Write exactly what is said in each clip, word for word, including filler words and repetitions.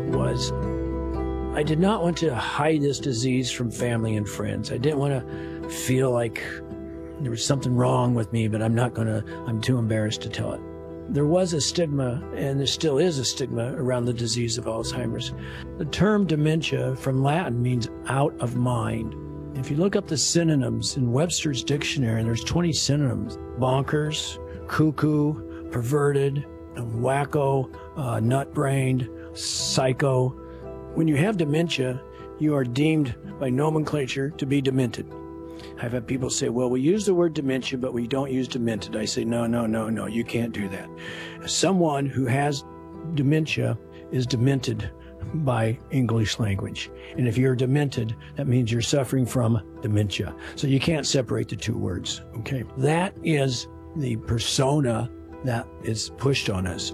was I did not want to hide this disease from family and friends. I didn't want to feel like there was something wrong with me, but I'm not going to, I'm too embarrassed to tell it. There was a stigma, and there still is a stigma around the disease of Alzheimer's. The term dementia from Latin means out of mind. If you look up the synonyms in Webster's dictionary, there's twenty synonyms: bonkers, cuckoo, perverted, wacko, uh, nut-brained, psycho. When you have dementia, you are deemed by nomenclature to be demented. I've had people say, well, we use the word dementia, but we don't use demented. I say, no, no, no, no, you can't do that. Someone who has dementia is demented by English language. And if you're demented, that means you're suffering from dementia. So you can't separate the two words, okay? That is the persona that is pushed on us.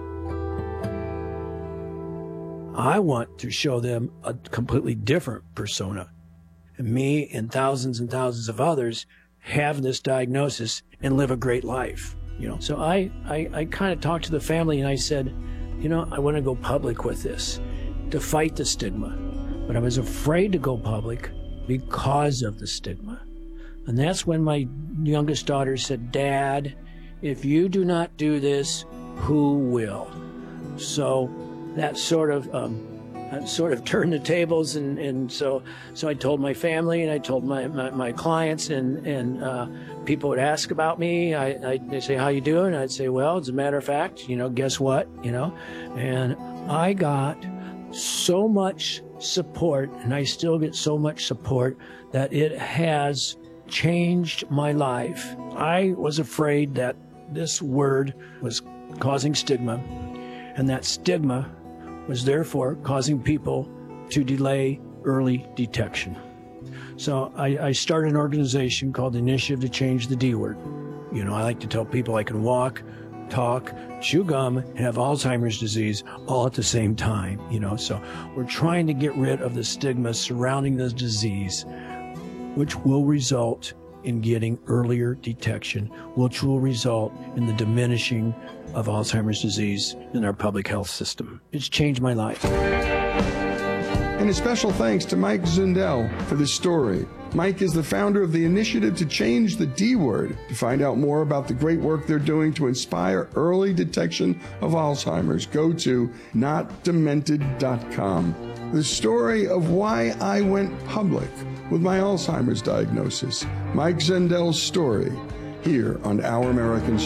I want to show them a completely different persona. And me and thousands and thousands of others have this diagnosis and live a great life. You know, so I, I, I kind of talked to the family and I said, you know, I want to go public with this to fight the stigma. But I was afraid to go public because of the stigma. And that's when my youngest daughter said, Dad, if you do not do this, who will? So that sort of um, that sort of turned the tables, and, and so so I told my family and I told my, my, my clients, and, and uh, people would ask about me. I, I, they'd say, how you doing? I'd say, well, as a matter of fact, you know, guess what? You know, and I got so much support, and I still get so much support, that it has changed my life. I was afraid that this word was causing stigma, and that stigma was therefore causing people to delay early detection. So I, I started an organization called the Initiative to Change the D Word. You know, I like to tell people I can walk, talk, chew gum, and have Alzheimer's disease all at the same time, you know. So we're trying to get rid of the stigma surrounding this disease, which will result in getting earlier detection, which will result in the diminishing of Alzheimer's disease in our public health system. It's changed my life. And a special thanks to Mike Zundel for this story. Mike is the founder of the Initiative to Change the D Word. To find out more about the great work they're doing to inspire early detection of Alzheimer's, go to not demented dot com. The story of why I went public with my Alzheimer's diagnosis. Mike Zendel's story, here on Our American